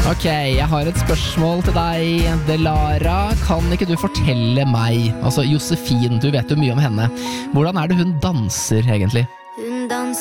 Ok, jeg har et spørsmål til deg, Delara. Kan ikke du fortelle meg, altså Josefin, du vet jo mye om henne. Hvordan er det hun danser egentlig?